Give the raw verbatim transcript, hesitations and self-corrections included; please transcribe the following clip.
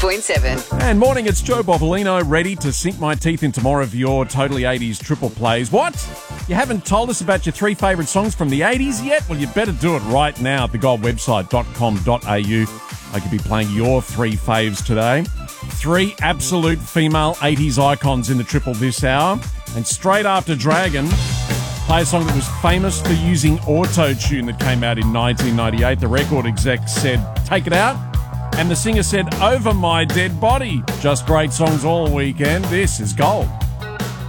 point seven. And morning, it's Joe Bovolino, ready to sink my teeth into more of your Totally eighties triple plays. What? You haven't told us about your three favourite songs from the eighties yet? Well, you better do it right now at the gold website dot com dot a u. I could be playing your three faves today. Three absolute female eighties icons in the triple this hour. And straight after Dragon, play a song that was famous for using auto-tune that came out in nineteen ninety-eight. The record exec said, take it out. And the singer said, over my dead body. Just great songs all weekend. This is Gold.